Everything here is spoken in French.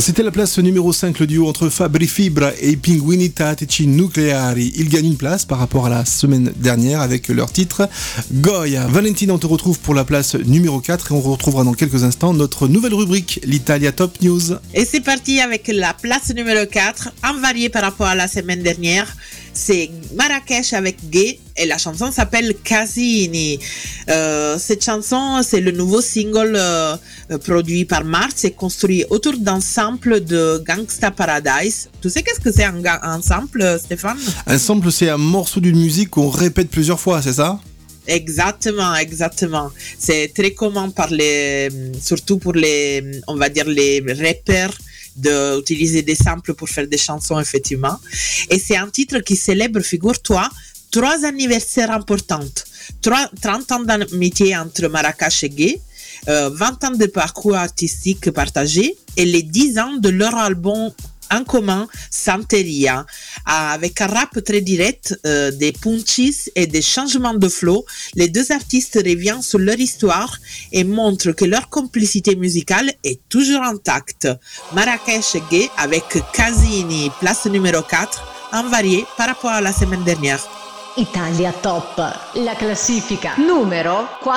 C'était la place numéro 5, le duo entre Fabri Fibra et Pinguini Tattici Nucleari. Ils gagnent une place par rapport à la semaine dernière avec leur titre Goya. Valentina, on te retrouve pour la place numéro 4 et on retrouvera dans quelques instants notre nouvelle rubrique, l'Italia Top News. Et c'est parti avec la place numéro 4, en varié par rapport à la semaine dernière. C'est Marrakech avec Gay et la chanson s'appelle Casini. Cette chanson, c'est le nouveau single produit par Mars et construit autour d'un sample de Gangsta Paradise. Tu sais qu'est-ce que c'est un sample, Stéphane? Un sample, c'est un morceau d'une musique qu'on répète plusieurs fois, c'est ça? Exactement. C'est très commun surtout pour les, on va dire, les rappers, d'utiliser des samples pour faire des chansons, effectivement. Et c'est un titre qui célèbre, figure-toi, 3 anniversaires importants. 30 ans d'amitié entre Marrakech et Gay, 20 ans de parcours artistique partagé et les 10 ans de leur album en commun, Santeria, avec un rap très direct, des punchis et des changements de flow. Les deux artistes reviennent sur leur histoire et montrent que leur complicité musicale est toujours intacte. Marrakech et Gay avec Casini, place numéro 4, en varié par rapport à la semaine dernière. Italia Top, la classifica numero 4.